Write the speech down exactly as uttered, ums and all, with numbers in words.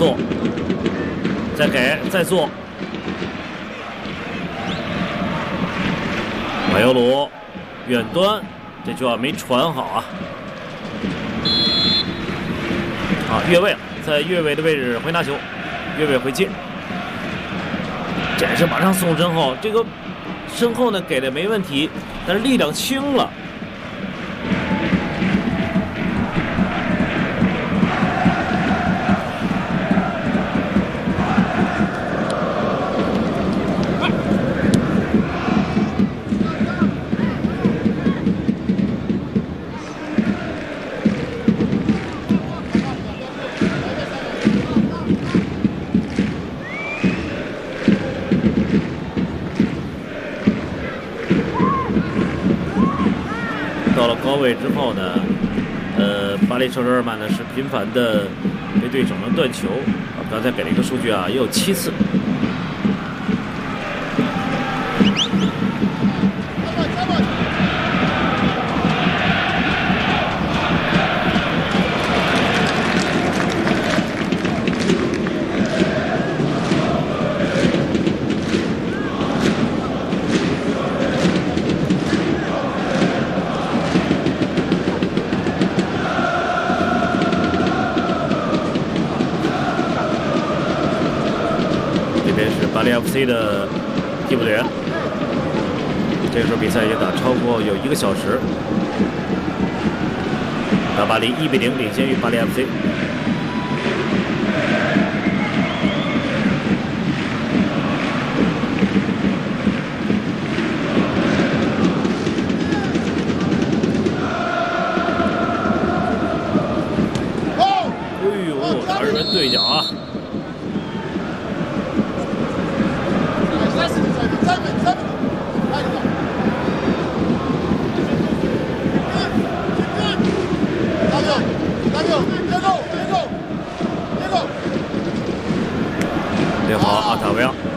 做，再给，再做。马尤鲁远端，这球啊没传好啊。啊，越位了，在越位的位置回拿球，越位回接。这是马上送身后，这个身后呢给的没问题，但是力量轻了。 到了高位之后呢，呃，巴黎圣日耳曼呢是频繁的被对手能断球。啊，刚才给了一个数据啊，也有七次。巴黎 F C 的替补队员，这个时候比赛也打超过有一个小时，大巴黎一比零领先于巴黎 F C。哎呦，打日本对角啊！ 别跑，阿塔维亚。